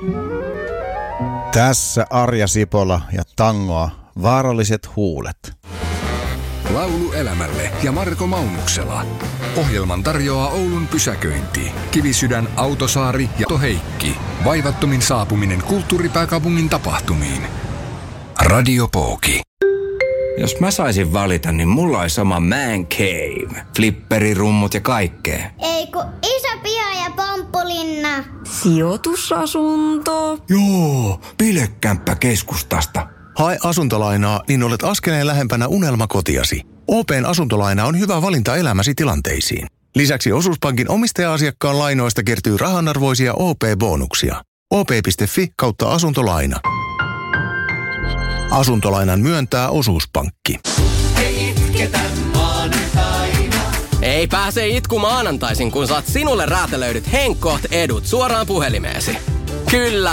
Tässä Arja Sipola ja tangoa Vaaralliset huulet. Laulu elämälle ja Marko Maunuksela. Ohjelman tarjoaa Oulun pysäköinti, Kivisydän, Autosaari ja Heikki. Vaivattomin saapuminen kulttuuripääkaupungin tapahtumiin. Radio Pooki. Jos mä saisin valita, niin mulla olisi sama man cave. Flipperirummut ja kaikkea. Ei kun iso piha ja pomppulinna. Sijoitusasunto. Joo, bilekämppä keskustasta. Hae asuntolainaa, niin olet askeleen lähempänä unelmakotiasi. OP:n asuntolaina on hyvä valinta elämäsi tilanteisiin. Lisäksi Osuuspankin omistaja-asiakkaan lainoista kertyy rahanarvoisia OP-bonuksia. op.fi/asuntolaina. Asuntolainan myöntää Osuuspankki. Ei pääse itku maanantaisin, kun saat sinulle räätälöidyt Henkkoht edut suoraan puhelimeesi. Kyllä